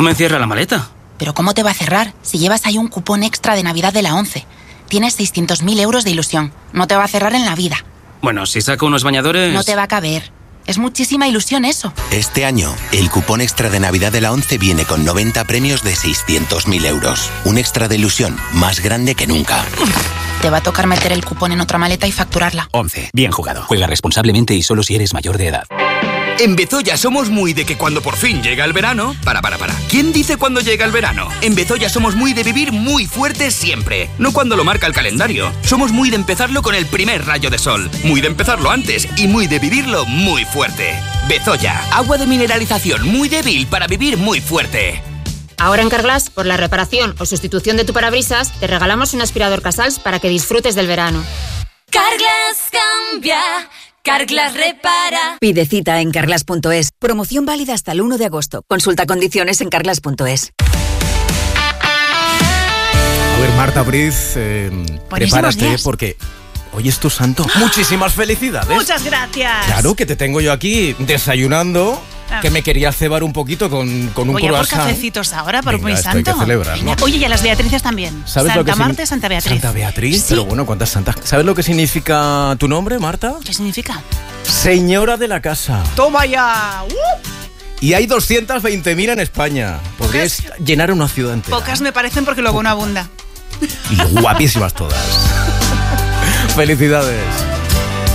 No me cierra la maleta. ¿Pero cómo te va a cerrar si llevas ahí un cupón extra de Navidad de la ONCE? Tienes 600.000 euros de ilusión. No te va a cerrar en la vida. Bueno, si saco unos bañadores... No te va a caber. Es muchísima ilusión eso. Este año, el cupón extra de Navidad de la ONCE viene con 90 premios de 600.000 euros. Un extra de ilusión más grande que nunca. Te va a tocar meter el cupón en otra maleta y facturarla. 11. Bien jugado. Juega responsablemente y solo si eres mayor de edad. En Bezoya somos muy de que cuando por fin llega el verano... Para. ¿Quién dice cuándo llega el verano? En Bezoya somos muy de vivir muy fuerte siempre. No cuando lo marca el calendario. Somos muy de empezarlo con el primer rayo de sol. Muy de empezarlo antes y muy de vivirlo muy fuerte. Bezoya, agua de mineralización muy débil para vivir muy fuerte. Ahora en Carglass, por la reparación o sustitución de tu parabrisas, te regalamos un aspirador Casals para que disfrutes del verano. Carglass cambia, Carglass repara. Pide cita en carglass.es. Promoción válida hasta el 1 de agosto. Consulta condiciones en carglass.es. A ver, Marta Briz, prepárate días. porque hoy es tu santo. Muchísimas felicidades. Muchas gracias. Claro que te tengo yo aquí desayunando, que me quería cebar un poquito con un Voy a por croissant. cafecitos ahora por Venga, mi esto hay santo. que celebrarlo. Venga. Oye, y a las Beatrices también. ¿Sabes Santa lo que Marta y Santa Beatriz. Santa Beatriz, ¿Sí? pero bueno, ¿cuántas santas? ¿Sabes lo que significa tu nombre, Marta? ¿Qué significa? Señora de la casa. ¡Toma ya! Y hay 220.000 en España. Podrías llenar una ciudad entera. Pocas me parecen porque lo bueno abunda. Y guapísimas todas. Felicidades.